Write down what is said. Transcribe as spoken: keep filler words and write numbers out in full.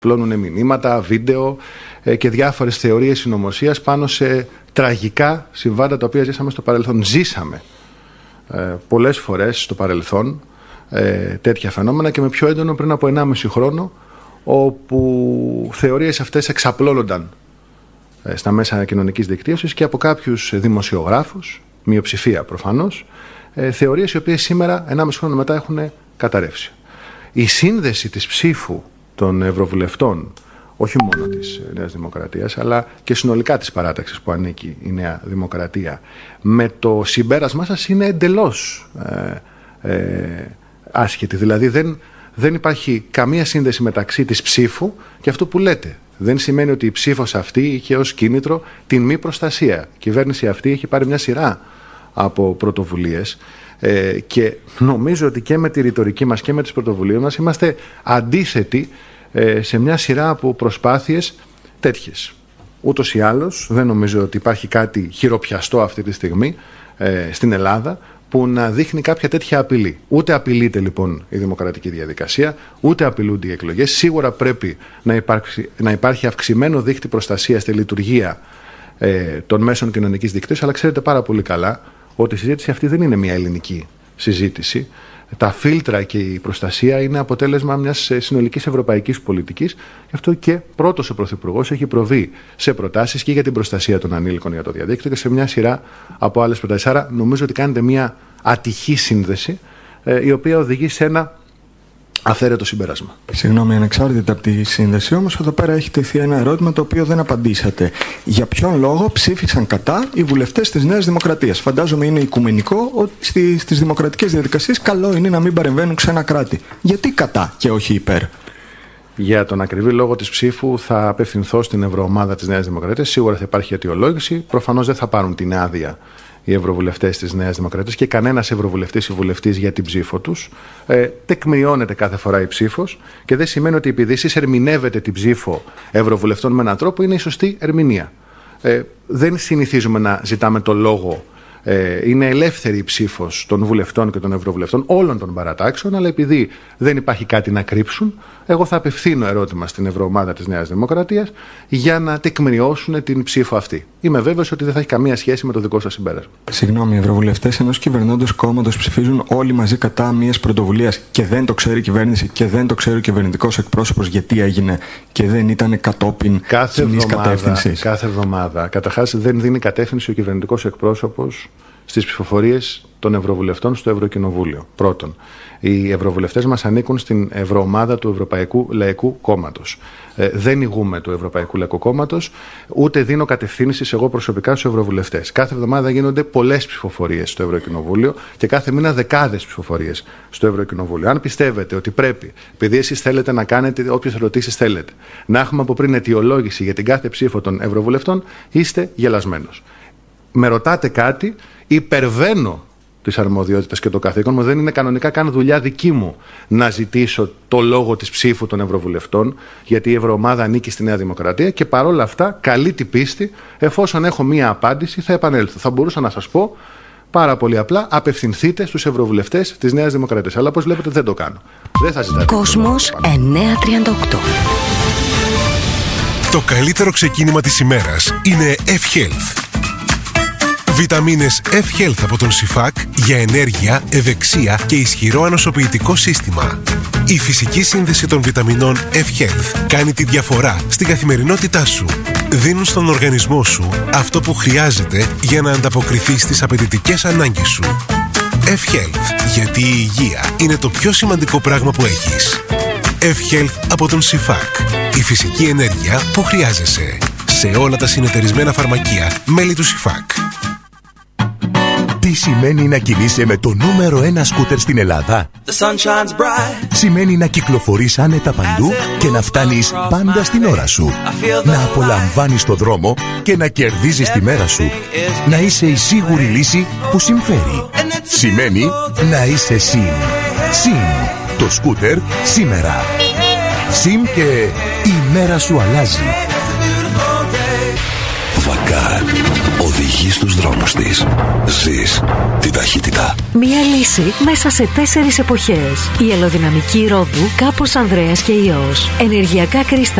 πλώνουν μηνύματα, βίντεο ε, και διάφορες θεωρίες συνωμοσίας πάνω σε τραγικά συμβάντα τα οποία ζήσαμε στο παρελθόν. Ζήσαμε ε, πολλές φορές στο παρελθόν ε, τέτοια φαινόμενα και με πιο έντονο πριν από ενάμιση χρόνο, όπου θεωρίες αυτές εξαπλώνονταν ε, στα μέσα κοινωνικής δικτύωσης και από κάποιους δημοσιογράφους, μειοψηφία προφανώς, ε, θεωρίες οι οποίες σήμερα, ενάμιση χρόνο μετά, έχουν καταρρεύσει. Η σύνδεση της ψήφου των ευρωβουλευτών, όχι μόνο της Νέας Δημοκρατίας, αλλά και συνολικά της παράταξης που ανήκει η Νέα Δημοκρατία, με το συμπέρασμά σας είναι εντελώς ε, ε, άσχετη. Δηλαδή δεν, δεν υπάρχει καμία σύνδεση μεταξύ της ψήφου και αυτού που λέτε. Δεν σημαίνει ότι η ψήφος αυτή είχε ως κίνητρο την μη προστασία. Η κυβέρνηση αυτή έχει πάρει μια σειρά από πρωτοβουλίες ε, και νομίζω ότι και με τη ρητορική μας και με τις πρωτοβουλίες μας είμαστε αντίθετοι ε, σε μια σειρά από προσπάθειες τέτοιες. Ούτως ή άλλως δεν νομίζω ότι υπάρχει κάτι χειροπιαστό αυτή τη στιγμή ε, στην Ελλάδα που να δείχνει κάποια τέτοια απειλή. Ούτε απειλείται λοιπόν η δημοκρατική διαδικασία, ούτε απειλούνται οι εκλογές. Σίγουρα πρέπει να, υπάρξει, να υπάρχει αυξημένο δίχτυ προστασίας στη λειτουργία ε, των μέσων κοινωνικής δικτύωσης, αλλά ξέρετε πάρα πολύ καλά ότι η συζήτηση αυτή δεν είναι μια ελληνική συζήτηση. Τα φίλτρα και η προστασία είναι αποτέλεσμα μιας συνολικής ευρωπαϊκής πολιτικής. Γι' αυτό και πρώτος ο Πρωθυπουργός έχει προβεί σε προτάσεις και για την προστασία των ανήλικων για το διαδίκτυο και σε μια σειρά από άλλες προτάσεις. Άρα νομίζω ότι κάνετε μια ατυχή σύνδεση, ε, η οποία οδηγεί σε ένα αυθαίρετο συμπέρασμα. Συγγνώμη, ανεξάρτητα από τη σύνδεση, όμως εδώ πέρα έχει τεθεί ένα ερώτημα το οποίο δεν απαντήσατε. Για ποιον λόγο ψήφισαν κατά οι βουλευτές της Νέας Δημοκρατίας? Φαντάζομαι είναι οικουμενικό ότι στις δημοκρατικές διαδικασίες καλό είναι να μην παρεμβαίνουν ξένα κράτη. Γιατί κατά και όχι υπέρ? Για τον ακριβή λόγο της ψήφου θα απευθυνθώ στην ευρωομάδα της Νέας Δημοκρατίας. Σίγουρα θα υπάρχει αιτιολόγηση. Προφανώς δεν θα πάρουν την άδεια οι ευρωβουλευτές της Νέας Δημοκρατίας και κανένας ευρωβουλευτής ή βουλευτής για την ψήφο τους. Ε, τεκμηριώνεται κάθε φορά η ψήφος και δεν σημαίνει ότι επειδή εσείς ερμηνεύετε την ψήφο ευρωβουλευτών με έναν τρόπο είναι η σωστή ερμηνεία. Ε, δεν συνηθίζουμε να ζητάμε το λόγο. Ε, είναι ελεύθερη η ψήφος των βουλευτών και των ευρωβουλευτών όλων των παρατάξεων, αλλά επειδή δεν υπάρχει κάτι να κρύψουν, εγώ θα απευθύνω ερώτημα στην ευρωομάδα της Νέας Δημοκρατίας για να τεκμηριώσουν την ψήφο αυτή. Είμαι βέβαιος ότι δεν θα έχει καμία σχέση με το δικό σας συμπέρασμα. Συγγνώμη, οι ευρωβουλευτές ενός κυβερνώντος κόμματος ψηφίζουν όλοι μαζί κατά μιας πρωτοβουλίας και δεν το ξέρει η κυβέρνηση και δεν το ξέρει ο κυβερνητικός εκπρόσωπος γιατί έγινε και δεν ήταν κατόπιν κοινής κατεύθυνσης? Κάθε εβδομάδα. Καταρχάς, δεν δίνει κατεύθυνση ο κυβερνητικός εκπρόσωπος στις ψηφοφορίες των ευρωβουλευτών στο Ευρωκοινοβούλιο. Πρώτον, οι ευρωβουλευτές μας ανήκουν στην ευρωομάδα του Ευρωπαϊκού Λαϊκού Κόμματος. Ε, δεν ηγούμε του Ευρωπαϊκού Λαϊκού Κόμματος, ούτε δίνω κατευθύνσεις εγώ προσωπικά στους ευρωβουλευτές. Κάθε εβδομάδα γίνονται πολλές ψηφοφορίες στο Ευρωκοινοβούλιο και κάθε μήνα δεκάδες ψηφοφορίες στο Ευρωκοινοβούλιο. Αν πιστεύετε ότι πρέπει, επειδή εσείς θέλετε να κάνετε όποιες ερωτήσεις θέλετε, να έχουμε από πριν αιτιολόγηση για την κάθε ψήφο των ευρωβουλευτών, είστε γελασμένος. Με ρωτάτε κάτι, υπερβαίνω τις αρμοδιότητες και το καθήκον μου, δεν είναι κανονικά καν δουλειά δική μου να ζητήσω το λόγο της ψήφου των ευρωβουλευτών, γιατί η ευρωομάδα ανήκει στη Νέα Δημοκρατία και παρόλα αυτά, καλή την πίστη, εφόσον έχω μία απάντηση, θα επανέλθω. Θα μπορούσα να σας πω πάρα πολύ απλά, απευθυνθείτε στους ευρωβουλευτές της Νέας Δημοκρατίας. Αλλά όπως βλέπετε δεν το κάνω. Δεν θα ζητάτε. Κόσμος εννιακόσια τριάντα οκτώ. Το καλύτερο ξεκίνημα της ημέρας είναι F-Health. Βιταμίνες F-Health από τον Σιφάκ για ενέργεια, ευεξία και ισχυρό ανοσοποιητικό σύστημα. Η φυσική σύνδεση των βιταμινών F-Health κάνει τη διαφορά στην καθημερινότητά σου. Δίνουν στον οργανισμό σου αυτό που χρειάζεται για να ανταποκριθεί στις απαιτητικές ανάγκες σου. F-Health, γιατί η υγεία είναι το πιο σημαντικό πράγμα που έχεις. F-Health από τον Σιφάκ. Η φυσική ενέργεια που χρειάζεσαι. Σε όλα τα συνεταιρισμένα φαρμακεία μέλη του Σιφάκ. Τι σημαίνει να κινείσαι με το νούμερο ένα σκούτερ στην Ελλάδα? Σημαίνει να κυκλοφορείς άνετα παντού και να φτάνεις πάντα στην ώρα σου. Να απολαμβάνεις το δρόμο και να κερδίζεις τη μέρα σου. Να είσαι η σίγουρη λύση που συμφέρει. Σημαίνει να είσαι ΣΥΜ. ΣΥΜ. Το σκούτερ σήμερα. ΣΥΜ και η μέρα σου αλλάζει. Βακάρ. Ο οδηγεί στους δρόμους της. Ζεις την ταχύτητα. Μία λύση μέσα σε τέσσερις εποχές. Η ελαιοδυναμική Ρόδου, Κάπος Ανδρέας και Υιός. Ενεργειακά κρίστα